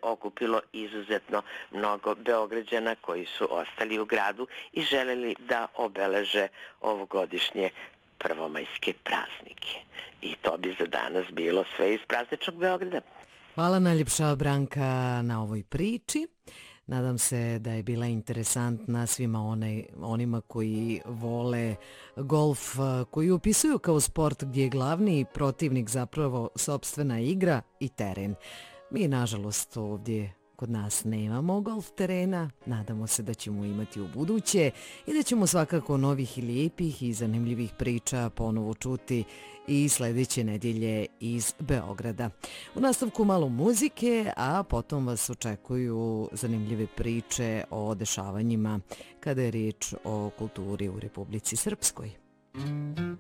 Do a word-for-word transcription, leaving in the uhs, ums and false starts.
okupilo izuzetno mnogo Beograđana koji su ostali u gradu i želeli da obeleže ovogodišnje prvomajske praznike. I to bi za danas bilo sve iz prazničnog Beograda. Hvala najljepša Branka na ovoj priči. Nadam se da je bila interesantna svima one, onima koji vole golf, koji upisuju kao sport gdje je glavni protivnik zapravo sopstvena igra i teren. Mi, nažalost, ovdje kod nas nemamo golf terena, nadamo se da ćemo imati u buduće i da ćemo svakako novih i lijepih i zanimljivih priča ponovo čuti i sljedeće nedjelje iz Beograda. U nastavku malo muzike, a potom vas očekuju zanimljive priče o dešavanjima kada je riječ o kulturi u Republici Srpskoj.